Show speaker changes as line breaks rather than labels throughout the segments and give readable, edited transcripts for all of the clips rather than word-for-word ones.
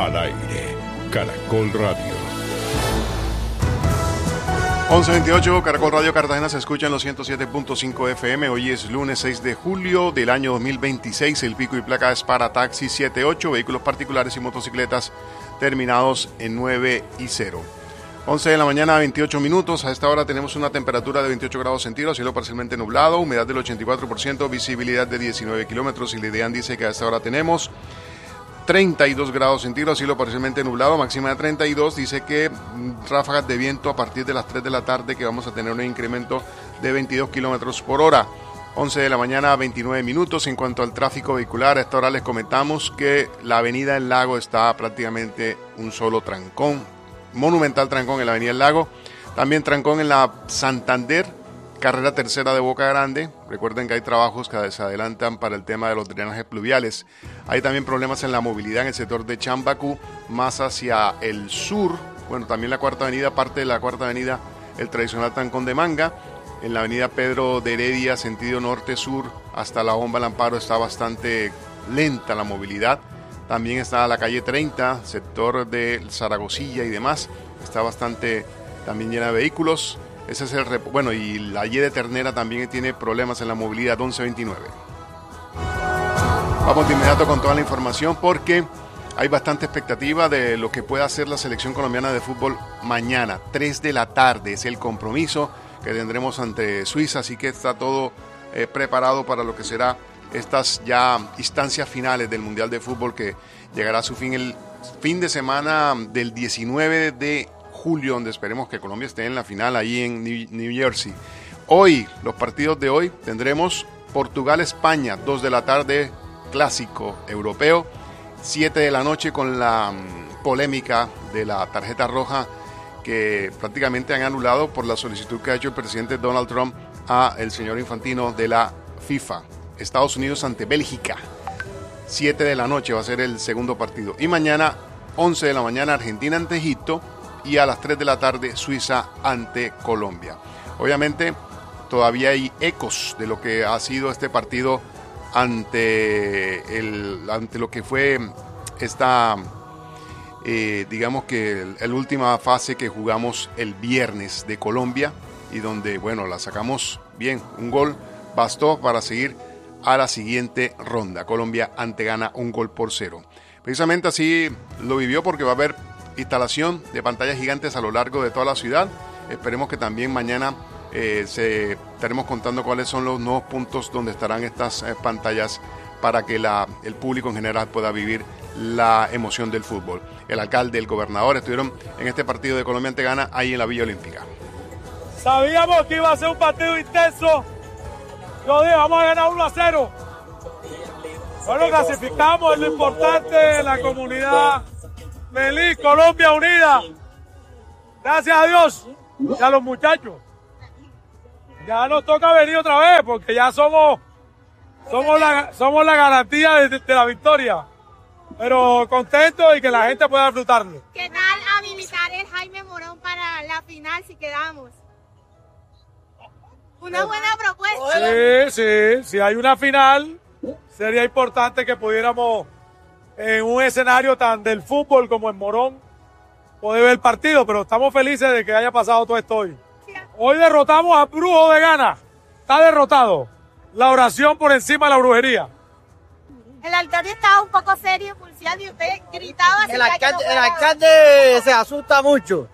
Al aire, Caracol Radio.
11:28, Caracol Radio Cartagena se escucha en los 107.5 FM. Hoy es lunes 6 de julio del año 2026. El pico y placa es para taxi 78, vehículos particulares y motocicletas terminados en 9 y 0. 11 de la mañana, 28 minutos. A esta hora tenemos una temperatura de 28 grados centígrados, cielo parcialmente nublado, humedad del 84%, visibilidad de 19 kilómetros. Y la IDEAN dice que a esta hora tenemos 32 grados centígrados, cielo parcialmente nublado, máxima de 32. Dice que ráfagas de viento a partir de las 3 de la tarde, que vamos a tener un incremento de 22 kilómetros por hora. 11 de la mañana, 29 minutos. En cuanto al tráfico vehicular, a esta hora les comentamos que la avenida El Lago está prácticamente un solo trancón, monumental trancón en la avenida El Lago. También trancón en la Santander, carrera tercera de Boca Grande. Recuerden que hay trabajos que se adelantan para el tema de los drenajes pluviales. Hay también problemas en la movilidad en el sector de Chambacú, más hacia el sur. Bueno, también la Cuarta Avenida, parte de la Cuarta Avenida, el tradicional trancón de Manga. En la avenida Pedro de Heredia, sentido norte-sur, hasta la Bomba del Amparo está bastante lenta la movilidad. También está la calle 30, sector de Zaragozilla y demás. Está bastante también llena de vehículos. Ese es bueno, y la Y de Ternera también tiene problemas en la movilidad, 1129. Vamos de inmediato con toda la información porque hay bastante expectativa de lo que pueda hacer la selección colombiana de fútbol mañana. 3 de la tarde es el compromiso que tendremos ante Suiza, así que está todo preparado para lo que será estas ya instancias finales del Mundial de Fútbol, que llegará a su fin el fin de semana del 19 de julio, donde esperemos que Colombia esté en la final ahí en New Jersey. Hoy, los partidos de hoy, tendremos Portugal-España, 2 de la tarde, clásico europeo, 7 de la noche con la polémica de la tarjeta roja que prácticamente han anulado por la solicitud que ha hecho el presidente Donald Trump a el señor Infantino de la FIFA. Estados Unidos ante Bélgica, 7 de la noche va a ser el segundo partido. Y mañana, 11 de la mañana, Argentina ante Egipto, y a las 3 de la tarde Suiza ante Colombia. Obviamente todavía hay ecos de lo que ha sido este partido ante lo que fue esta digamos que la última fase que jugamos el viernes de Colombia, y donde bueno, la sacamos bien, un gol bastó para seguir a la siguiente ronda. Colombia ante Ghana 1-0. Precisamente así lo vivió, porque va a haber instalación de pantallas gigantes a lo largo de toda la ciudad. Esperemos que también mañana estaremos contando cuáles son los nuevos puntos donde estarán estas pantallas para que el público en general pueda vivir la emoción del fútbol. El alcalde, el gobernador estuvieron en este partido de Colombia ante Ghana ahí en la Villa Olímpica.
Sabíamos que iba a ser un partido intenso. Yo dije, vamos a ganar 1-0. Bueno, clasificamos, es lo importante, la comunidad feliz, Colombia unida. Gracias a Dios y a los muchachos. Ya nos toca venir otra vez porque ya somos la garantía de la victoria. Pero contento y que la gente pueda disfrutarlo.
¿Qué tal habilitar el Jaime Morón para la final si quedamos? Una buena propuesta.
Sí, si hay una final, sería importante que pudiéramos, en un escenario tan del fútbol como en Morón, poder ver el partido, pero estamos felices de que haya pasado todo esto hoy. Hoy derrotamos a Brujo de Ghana, está derrotado. La oración por encima de la brujería.
El alcalde estaba un poco serio, pulseado, y usted gritaba.
El alcalde se asusta mucho.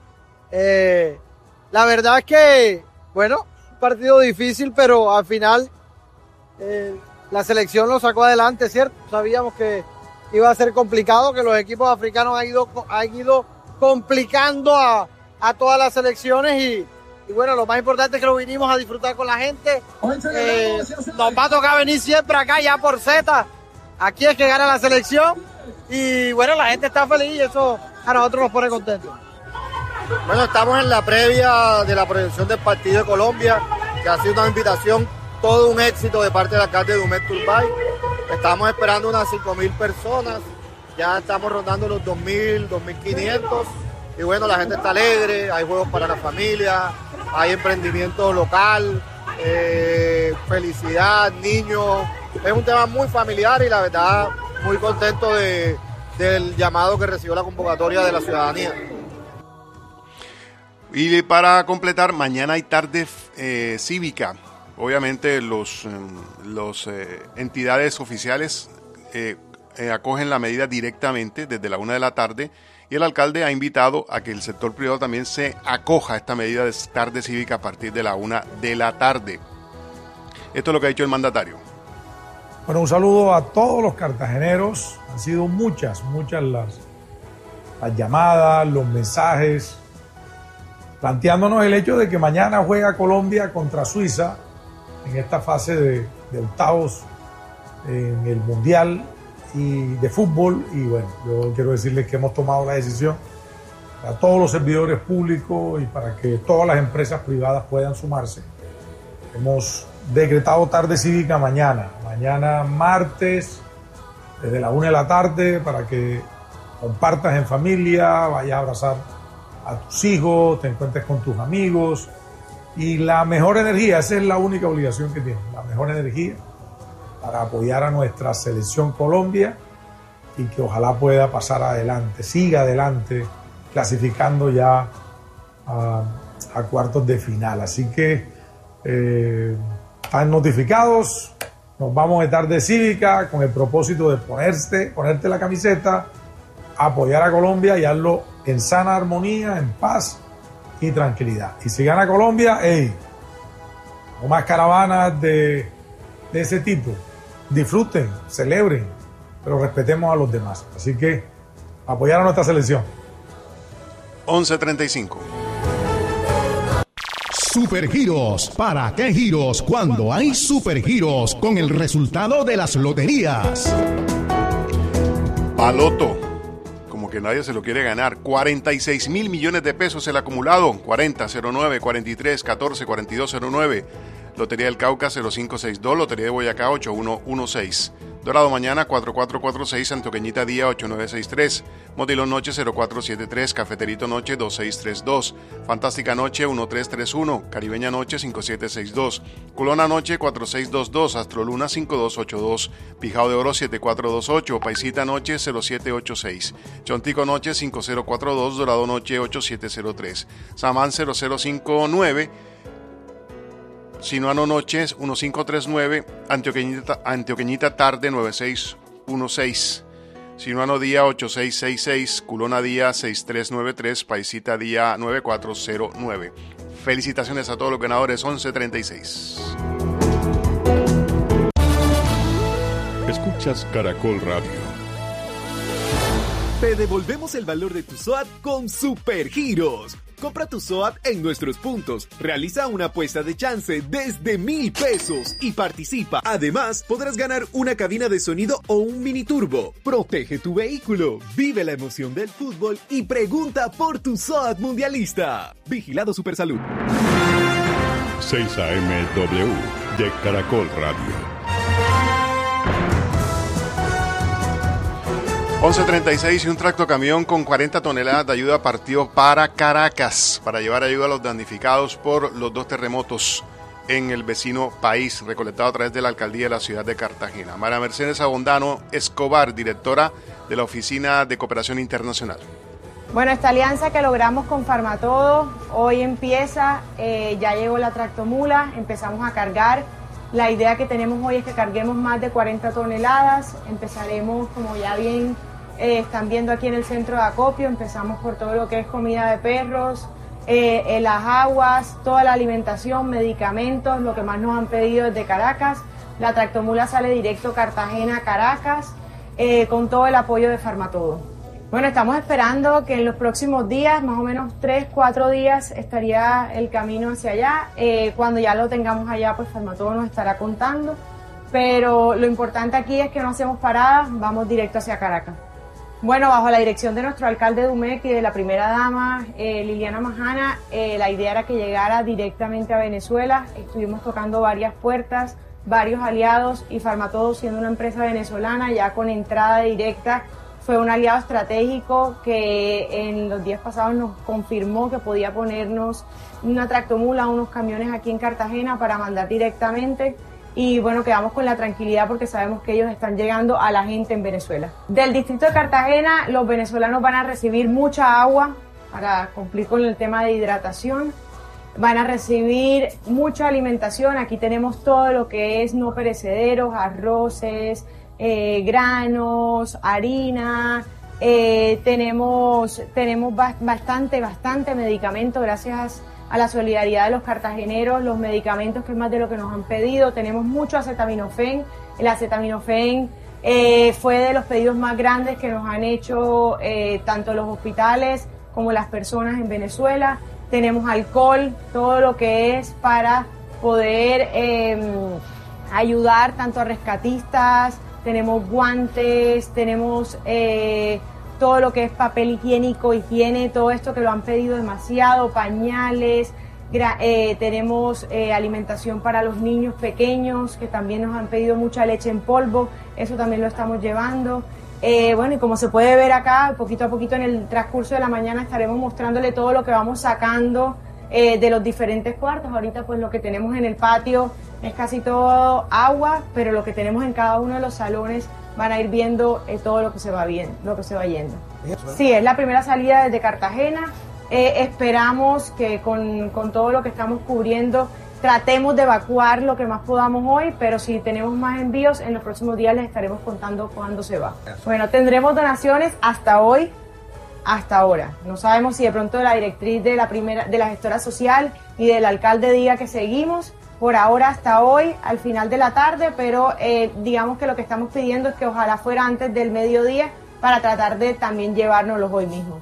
La verdad es que, bueno, un partido difícil, pero al final la selección lo sacó adelante, ¿cierto? Sabíamos que iba a ser complicado, que los equipos africanos han ido complicando a todas las selecciones y bueno, lo más importante es que lo vinimos a disfrutar con la gente. Nos va a tocar venir siempre acá ya por Z. Aquí es que gana la selección y bueno, la gente está feliz y eso a nosotros nos pone contentos.
Bueno, estamos en la previa de la proyección del partido de Colombia, que ha sido una invitación, todo un éxito de parte del alcalde Dumet Turbay. Estamos esperando unas 5.000 personas, ya estamos rondando los 2.000, 2.500 y bueno, la gente está alegre, hay juegos para la familia, hay emprendimiento local, felicidad, niños. Es un tema muy familiar y la verdad muy contento de del llamado que recibió la convocatoria de la ciudadanía.
Y para completar, mañana hay tarde cívica. Obviamente los entidades oficiales acogen la medida directamente desde la 1 de la tarde y el alcalde ha invitado a que el sector privado también se acoja a esta medida de tarde cívica a partir de la 1 de la tarde. Esto es lo que ha dicho el mandatario.
Bueno, un saludo a todos los cartageneros. Han sido muchas las llamadas, los mensajes, planteándonos el hecho de que mañana juega Colombia contra Suiza en esta fase de octavos en el Mundial y de fútbol. Y bueno, yo quiero decirles que hemos tomado la decisión para todos los servidores públicos y para que todas las empresas privadas puedan sumarse. Hemos decretado tarde cívica mañana martes, desde la 1 de la tarde, para que compartas en familia, vayas a abrazar a tus hijos, te encuentres con tus amigos. Y la mejor energía, esa es la única obligación que tienes, la mejor energía para apoyar a nuestra selección Colombia y que ojalá pueda pasar adelante, siga adelante, clasificando ya a cuartos de final. Así que están notificados, nos vamos de tarde cívica con el propósito de ponerte la camiseta, apoyar a Colombia y hazlo en sana armonía, en paz y tranquilidad. Y si gana Colombia, no más caravanas de ese tipo. Disfruten, celebren, pero respetemos a los demás. Así que apoyar a nuestra selección.
11:35.
Supergiros. ¿Para qué giros cuando hay supergiros con el resultado de las loterías?
Baloto. Como que nadie se lo quiere ganar. 46,000 millones de pesos el acumulado. 4009, 43, 14, 4209. Lotería del Cauca 0562, Lotería de Boyacá 8116. Dorado mañana 4446, Antioqueñita día 8963, Motilón noche 0473, Cafeterito noche 2632, Fantástica noche 1331, Caribeña noche 5762, Culona noche 4622, Astroluna 5282, Pijao de Oro 7428, Paisita noche 0786, Chontico noche 5042, Dorado noche 8703, Samán 0059, Sinuano Noches 1539, Antioqueñita Tarde 9616, Sinuano Día 8666, Culona Día 6393, Paisita Día 9409. Felicitaciones a todos los ganadores. 11:36.
Escuchas Caracol Radio.
Te devolvemos el valor de tu SOAT con Supergiros. Compra tu SOAT en nuestros puntos, realiza una apuesta de chance desde 1,000 pesos y participa. Además, podrás ganar una cabina de sonido o un mini turbo. Protege tu vehículo, vive la emoción del fútbol y pregunta por tu SOAT mundialista. Vigilado Supersalud.
6 AMW de Caracol Radio.
11:36 y un tractocamión con 40 toneladas de ayuda partió para Caracas para llevar ayuda a los damnificados por los 2 terremotos en el vecino país, recolectado a través de la alcaldía de la ciudad de Cartagena. María Mercedes Abondano Escobar, directora de la Oficina de Cooperación Internacional.
Bueno, esta alianza que logramos con Farmatodo hoy empieza, ya llegó la tractomula, empezamos a cargar. La idea que tenemos hoy es que carguemos más de 40 toneladas, empezaremos, como ya bien están viendo aquí en el centro de acopio, empezamos por todo lo que es comida de perros, las aguas, toda la alimentación, medicamentos, lo que más nos han pedido desde Caracas. La tractomula sale directo Cartagena-Caracas con todo el apoyo de Farmatodo. Bueno, estamos esperando que en los próximos días, más o menos 3-4 días, estaría el camino hacia allá. Cuando ya lo tengamos allá, pues Farmatodo nos estará contando. Pero lo importante aquí es que no hacemos paradas, vamos directo hacia Caracas. Bueno, bajo la dirección de nuestro alcalde Dumec y de la primera dama, Liliana Majana, la idea era que llegara directamente a Venezuela. Estuvimos tocando varias puertas, varios aliados, y Farmatodo, siendo una empresa venezolana, ya con entrada directa, fue un aliado estratégico que en los días pasados nos confirmó que podía ponernos una tractomula, unos camiones aquí en Cartagena para mandar directamente. y bueno, quedamos con la tranquilidad porque sabemos que ellos están llegando a la gente en Venezuela. Del distrito de Cartagena, los venezolanos van a recibir mucha agua para cumplir con el tema de hidratación. Van a recibir mucha alimentación. Aquí tenemos todo lo que es no perecederos, arroces, granos, harina. Tenemos bastante medicamento gracias a la solidaridad de los cartageneros, los medicamentos que es más de lo que nos han pedido. Tenemos mucho acetaminofén. El acetaminofén fue de los pedidos más grandes que nos han hecho tanto los hospitales como las personas en Venezuela. Tenemos alcohol, todo lo que es para poder ayudar tanto a rescatistas. Tenemos guantes, tenemos todo lo que es papel higiénico, higiene, todo esto que lo han pedido demasiado, pañales. Tenemos alimentación para los niños pequeños, que también nos han pedido mucha leche en polvo, eso también lo estamos llevando. Bueno, y como se puede ver acá, poquito a poquito en el transcurso de la mañana estaremos mostrándole todo lo que vamos sacando de los diferentes cuartos. Ahorita pues lo que tenemos en el patio es casi todo agua, pero lo que tenemos en cada uno de los salones van a ir viendo todo lo que se va viendo, lo que se va yendo. Sí, es la primera salida desde Cartagena. Esperamos que con todo lo que estamos cubriendo tratemos de evacuar lo que más podamos hoy, pero si tenemos más envíos, en los próximos días les estaremos contando cuándo se va. Bueno, tendremos donaciones hasta hoy, hasta ahora. No sabemos si de pronto la directriz de la gestora social y del alcalde diga que seguimos, por ahora hasta hoy, al final de la tarde, pero digamos que lo que estamos pidiendo es que ojalá fuera antes del mediodía para tratar de también llevárnoslos hoy mismo.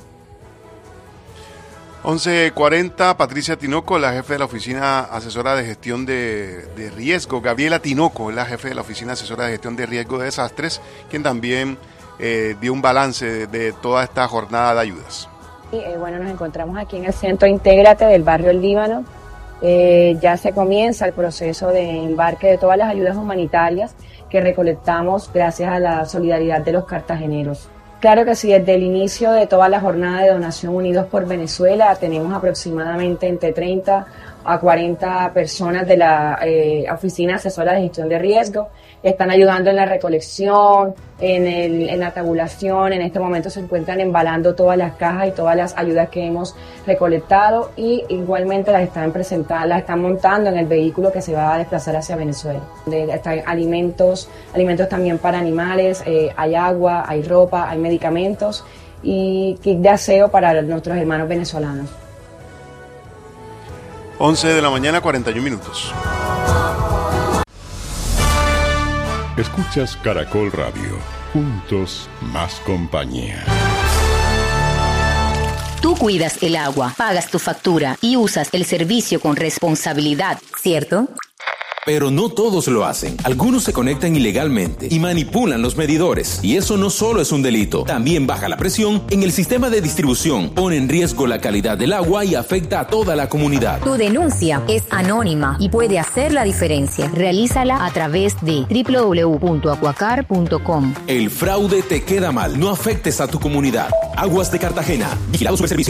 11:40, Patricia Tinoco, la jefe de la Oficina Asesora de Gestión de Riesgo. Gabriela Tinoco es la jefe de la Oficina Asesora de Gestión de Riesgo de Desastres, quien también dio un balance de toda esta jornada de ayudas.
Bueno, nos encontramos aquí en el Centro Intégrate del barrio El Líbano. Ya se comienza el proceso de embarque de todas las ayudas humanitarias que recolectamos gracias a la solidaridad de los cartageneros. Claro que sí, desde el inicio de toda la jornada de donación Unidos por Venezuela tenemos aproximadamente entre 30 a 40 personas de la Oficina Asesora de Gestión de Riesgo. Están ayudando en la recolección, en la tabulación. En este momento se encuentran embalando todas las cajas y todas las ayudas que hemos recolectado, y igualmente las están montando en el vehículo que se va a desplazar hacia Venezuela. Hay alimentos también para animales, hay agua, hay ropa, hay medicamentos y kit de aseo para nuestros hermanos venezolanos.
11 de la mañana, 41 minutos.
Escuchas Caracol Radio. Juntos, más compañía.
Tú cuidas el agua, pagas tu factura y usas el servicio con responsabilidad, ¿cierto?
Pero no todos lo hacen. Algunos se conectan ilegalmente y manipulan los medidores. Y eso no solo es un delito, también baja la presión en el sistema de distribución, pone en riesgo la calidad del agua y afecta a toda la comunidad.
Tu denuncia es anónima y puede hacer la diferencia. Realízala a través de www.acuacar.com.
El fraude te queda mal. No afectes a tu comunidad. Aguas de Cartagena. Vigilado Superservicios.